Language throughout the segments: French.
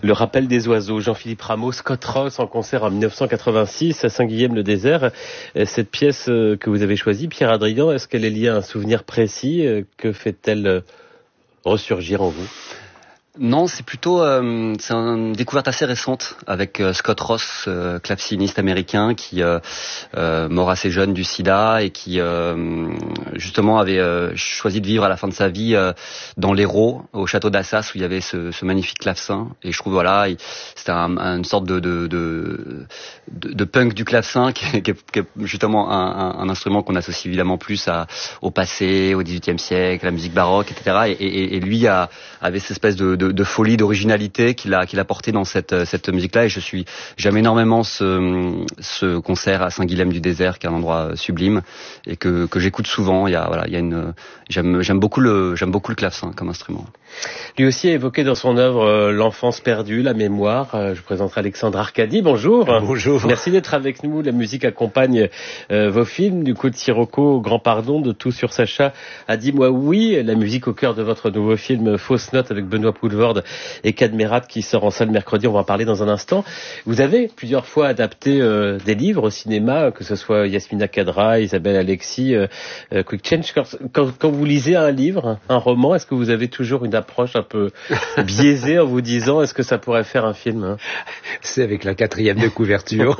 Le rappel des oiseaux, Jean-Philippe Rameau, Scott Ross en concert en 1986 à Saint-Guilhem-le-Désert. Cette pièce que vous avez choisie, Pierre Adrian, est-ce qu'elle est liée à un souvenir précis? Que fait-elle ressurgir en vous? Non, c'est plutôt c'est une découverte assez récente avec Scott Ross, claveciniste américain qui mort assez jeune du sida et qui justement avait choisi de vivre à la fin de sa vie dans l'Hérault, au château d'Assas où il y avait ce magnifique clavecin. Et je trouve voilà, c'était une sorte de punk du clavecin qui est justement un instrument qu'on associe évidemment plus au passé, au XVIIIe siècle, à la musique baroque, etc. Et lui avait cette espèce de folie, d'originalité qu'il a porté dans cette musique-là, et j'aime énormément ce concert à Saint-Guilhem-du-Désert, qui est un endroit sublime et que j'écoute souvent. J'aime beaucoup le clavecin comme instrument. Lui aussi a évoqué dans son œuvre l'enfance perdue, la mémoire. Je vous présenterai Alexandre Arcadi. Bonjour. Bonjour. Merci d'être avec nous. La musique accompagne vos films, du coup de Sirocco au Grand Pardon, de Tout sur Sacha à Dis-moi oui. La musique au cœur de votre nouveau film Fausse Note avec Benoît Poelvoorde et Cadmerat qui sort en salle mercredi. On va en parler dans un instant. Vous avez plusieurs fois adapté des livres au cinéma, que ce soit Yasmina Khadra, Isabelle Alexis, Quick Change. Quand vous lisez un livre, un roman, est-ce que vous avez toujours une approche un peu biaisée en vous disant est-ce que ça pourrait faire un film? C'est avec la 4e de couverture.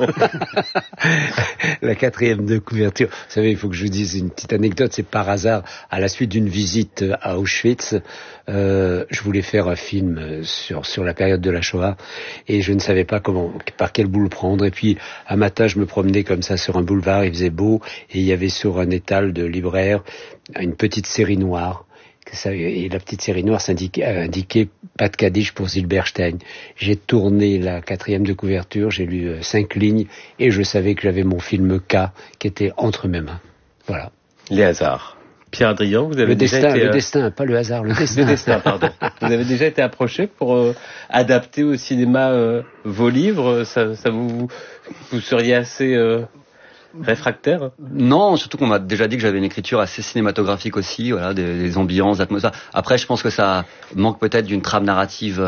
La 4e de couverture. Vous savez, il faut que je vous dise une petite anecdote. C'est par hasard, à la suite d'une visite à Auschwitz, je voulais faire un film sur la période de la Shoah et je ne savais pas par quel bout le prendre. Et puis, un matin, je me promenais comme ça sur un boulevard, il faisait beau et il y avait sur un étal de libraire une petite série noire. Et la petite série noire indiquait pas de Kaddish pour Zilberstein. J'ai tourné la 4e de couverture, j'ai lu 5 lignes et je savais que j'avais mon film K qui était entre mes mains. Voilà. Les hasards. Pierre Adrian, vous avez le destin, pas le hasard, le destin. Le destin, pardon. Vous avez déjà été approché pour adapter au cinéma vos livres. Vous seriez assez réfractaire? Non, surtout qu'on m'a déjà dit que j'avais une écriture assez cinématographique aussi, voilà, des ambiances, d'atmosphère. Après, je pense que ça manque peut-être d'une trame narrative,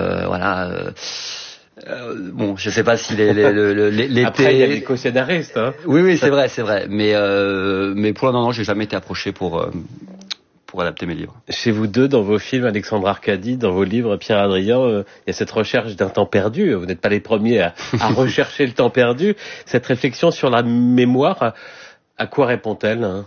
bon, je sais pas si l'été... Après, il y a des co-scénaristes, hein. Oui, c'est vrai. Mais pour le moment, j'ai jamais été approché pour adapter mes livres. Chez vous deux, dans vos films, Alexandre Arcadi, dans vos livres, Pierre Adrian, il y a cette recherche d'un temps perdu. Vous n'êtes pas les premiers à rechercher le temps perdu. Cette réflexion sur la mémoire, à quoi répond-elle, hein?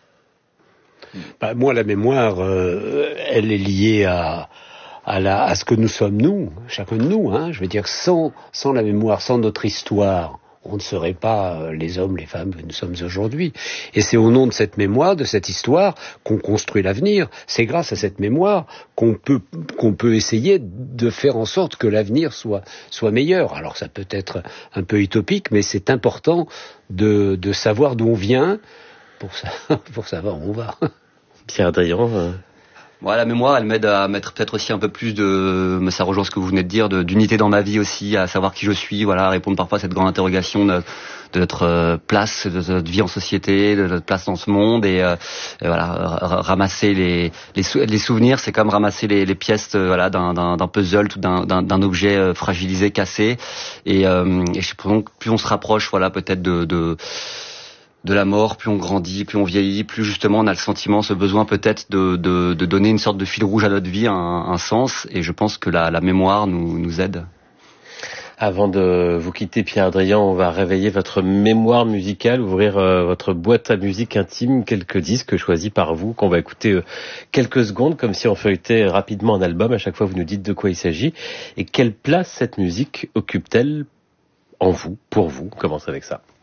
Moi, la mémoire, elle est liée à ce que nous sommes nous, chacun de nous, hein. Je veux dire, sans la mémoire, sans notre histoire, on ne serait pas les hommes, les femmes que nous sommes aujourd'hui. Et c'est au nom de cette mémoire, de cette histoire, qu'on construit l'avenir. C'est grâce à cette mémoire qu'on peut essayer de faire en sorte que l'avenir soit meilleur. Alors ça peut être un peu utopique, mais c'est important de savoir d'où on vient pour savoir où on va. Pierre Adrian, Voilà, la mémoire, elle m'aide à mettre peut-être aussi un peu plus ça rejoint ce que vous venez de dire, d'unité dans ma vie aussi, à savoir qui je suis, voilà, à répondre parfois à cette grande interrogation de notre place, de notre vie en société, de notre place dans ce monde, et voilà, ramasser les souvenirs, c'est comme ramasser les pièces, voilà, d'un puzzle, ou d'un objet fragilisé, cassé, et je pense que plus on se rapproche, voilà, peut-être de la mort, plus on grandit, plus on vieillit, plus justement on a le sentiment, ce besoin peut-être de donner une sorte de fil rouge à notre vie, un sens, et je pense que la mémoire nous aide. Avant de vous quitter, Pierre Adrian, on va réveiller votre mémoire musicale, ouvrir votre boîte à musique intime, quelques disques choisis par vous, qu'on va écouter quelques secondes, comme si on feuilletait rapidement un album. À chaque fois, vous nous dites de quoi il s'agit. Et quelle place cette musique occupe-t-elle en vous, pour vous? On commence avec ça.